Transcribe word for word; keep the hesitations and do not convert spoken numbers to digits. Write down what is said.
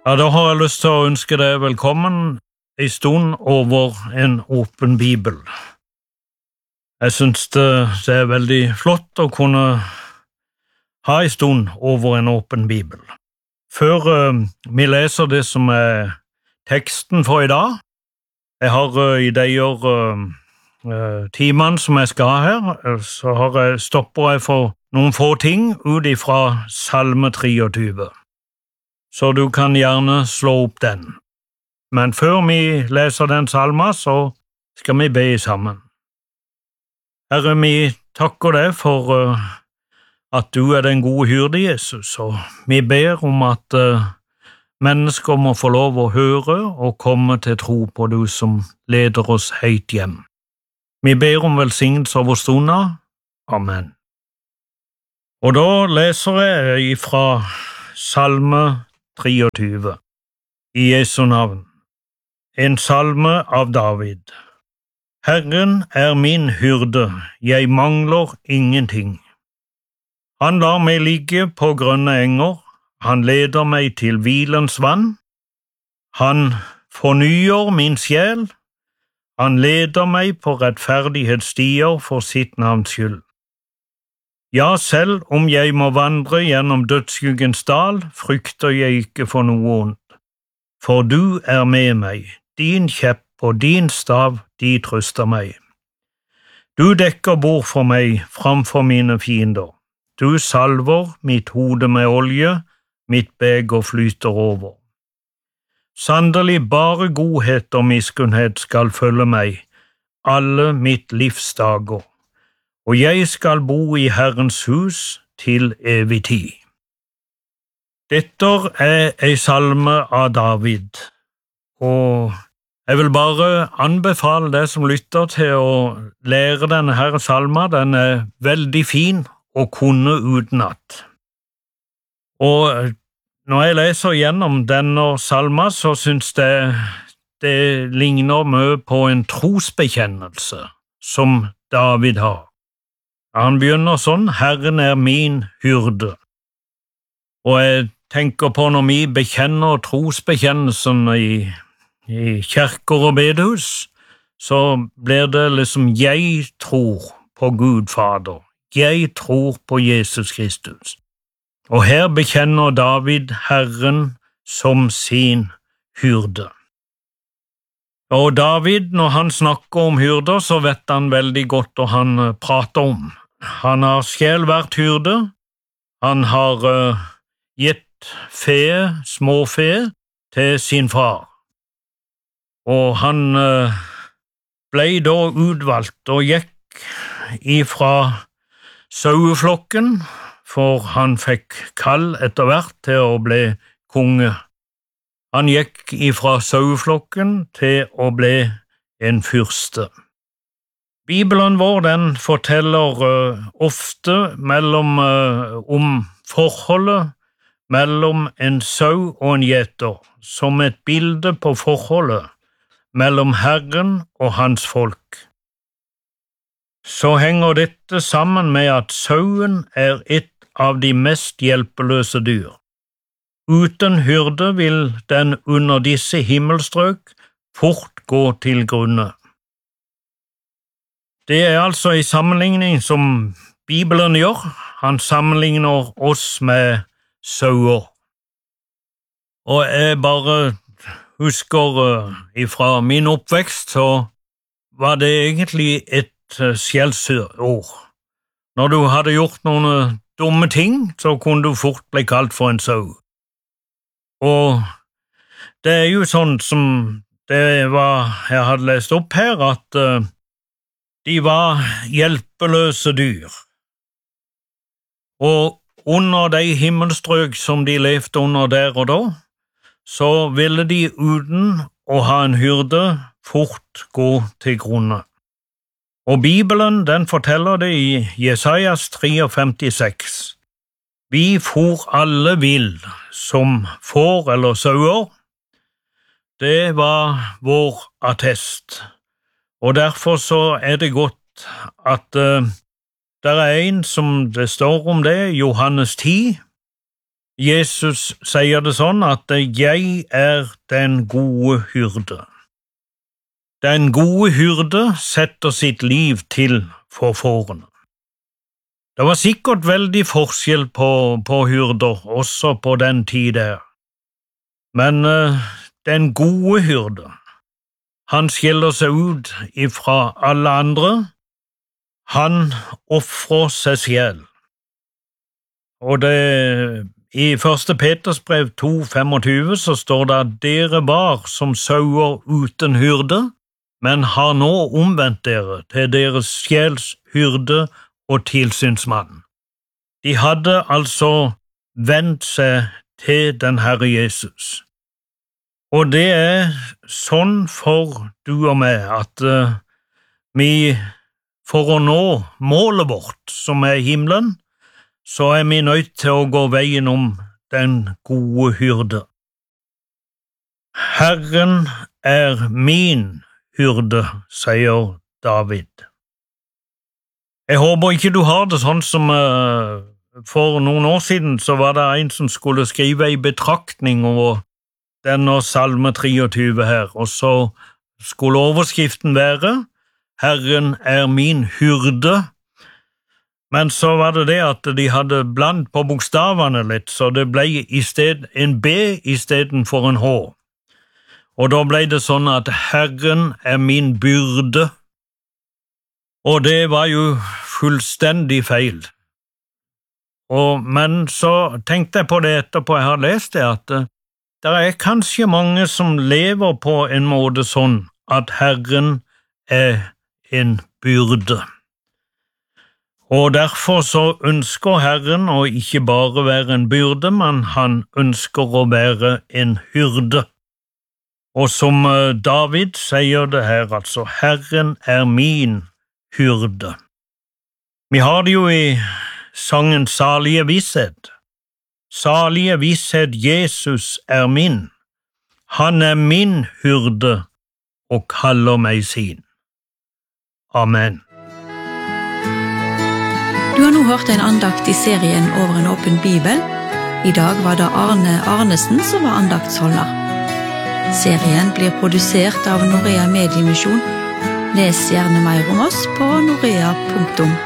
Ja, da har jeg lyst til å ønske deg velkommen en stund over en åpen bibel. Jeg synes det, det er veldig flott å kunne ha en stund over en åpen bibel. Før uh, vi leser det som er teksten for i dag, jeg har uh, i de uh, uh, timene som jeg skal ha her, så har jeg, stopper jeg for noen få ting ut ifra Salme treogtyve. Så du kan gjerne slå opp den. Men før vi leser den salma, så skal vi be sammen. Herre, vi takker deg for uh, at du er den gode hyrde, Jesus, og vi ber om at uh, mennesker må få lov å høre og komme til tro på du som leder oss helt hjem. Vi ber om velsignelse over stunda. Amen. Og da leser jeg fra Salme treogtyve, i Jesu navn, en salme av David. Herren er min hyrde, jeg mangler ingenting. Han lar meg ligge på grønne enger, han leder meg til hvilens vann. Han fornyer min sjel, han leder meg på rettferdighetsstier for sitt navns skyld. Ja, selv om jeg må vandre gjennom dødsskyggens dal, frykter jeg ikke for noe ondt. For du er med meg, din kjepp og din stav, de trøster meg. Du dekker bord for meg framfor mine fiender. Du salver mitt hode med olje, mitt beger flyter over. Sannelig bare godhet og miskunnhet skal følge meg, alle mitt livs dager. Og jeg skal bo i Herrens hus til evig tid. Dette er en salme av David, og jeg vil bare anbefale deg som lytter til å lære denne her salma. Den er veldig fin å kunne utenat. Og når jeg leser gjennom denne salma, så synes jeg det ligner mye på en trosbekjennelse som David har. Han begynner sånn, Herren er min hyrde. Og jeg tenker på når vi bekjenner trosbekjennelsen i, i kirker og bedehus, så blir det liksom jeg tror på Gud Fader, jeg tror på Jesus Kristus. Og her bekjenner David Herren som sin hyrde. Og David, når han snakker om hyrder, så vet han veldig godt hva han prater om. Han har selv vært hyrde, han har uh, gitt fe, småfe, til sin far. Og han uh, ble da utvalgt og gikk ifra saueflokken, for han fikk kall etter hvert til å bli konge. Han gikk ifra saueflokken til å bli en fyrste. Bibelen vår den forteller uh, ofte mellom, uh, om forholdet mellom en sau og en gjeter, som et bilde på forholdet mellom Herren og hans folk. Så henger dette sammen med at sauen er et av de mest hjelpeløse dyr. Uten hyrde vil den under disse himmelstrøk fort gå til grunne. Det er altså en sammenligning som Bibelen gjør. Han sammenligner oss med sauer. Og jeg bare husker uh, ifra min oppvekst, så var det egentlig et uh, skjellsord. Når du hadde gjort noen uh, dumme ting, så kunne du fort bli kalt for en sau. Og det er jo sånn som det var, jeg hadde lest opp her, at uh, de var hjelpeløse dyr, og under de himmelstrøk som de levde under der og da, så ville de uten å ha en hyrde fort gå til grunne. Og Bibelen den forteller det i Jesajas femtitre. Vi for alle vill som får eller sauer. Det var vår attest. Og derfor så er det godt at uh, det er en som det står om det, Johannes ti, Jesus sier det sånn at «Jeg er den gode hyrde». Den gode hyrde setter sitt liv til for fårene. Det var sikkert veldig forskjell på, på hyrder, også på den tid der. Men uh, den gode hyrde, han skiller seg ut ifra alle andre. Han offrer seg selv. Og det, i første Peters brev to tjuefem så står det at dere var som sauer uten hyrde, men har nå omvendt dere til deres sjels hyrde og tilsynsmann. De hadde altså vendt seg til den Herre Jesus. Og det er sånn for du og meg at uh, vi, for å nå målet vårt, som er himmelen, så er vi nødt til å gå veien om den gode hyrde. Herren er min hyrde, sier David. Jeg håper ikke du har det sånn som uh, for noen år siden så var det en som skulle skrive en betraktning over denne salme treogtyve her, og så skulle overskriften være «Herren er min hyrde», men så var det det at de hadde blandt på bokstavene litt, så det ble i sted en B i stedet for en H. Og da ble det sånn at «Herren er min byrde», og det var jo fullstendig feil. Og, men så tenkte jeg på det etterpå jeg har lest det, at det er kanskje mange som lever på en måte sånn at Herren er en byrde. Og derfor så ønsker Herren å ikke bare være en byrde, men han ønsker å være en hyrde. Og som David sier det her, altså, Herren er min hyrde. Vi har det jo i sangen Salige visshet. Salige visshet, Jesus er min. Han er min hyrde og kaller meg sin. Amen. Du har nå hørt en andakt i serien Over en åpen bibel. I dag var det Arne Arnesen som var andaktsholder. Serien blir produsert av Norea Mediemisjon. Les gjerne mer om oss på norea punktum